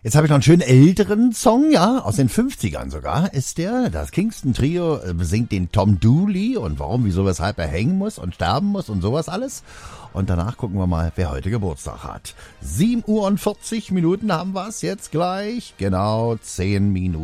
Jetzt habe ich noch einen schönen älteren Song, ja, aus den 50ern sogar ist der. Das Kingston Trio singt den Tom Dooley und warum, wieso, weshalb er hängen muss und sterben muss und sowas alles. Und danach gucken wir mal, wer heute Geburtstag hat. 7:40 haben wir es jetzt gleich. Genau, 10 Minuten.